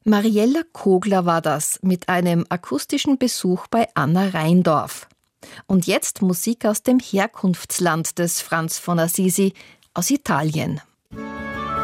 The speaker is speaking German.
Mariella Kogler war das mit einem akustischen Besuch bei Anna Rheindorf. Und jetzt Musik aus dem Herkunftsland des Franz von Assisi, aus Italien.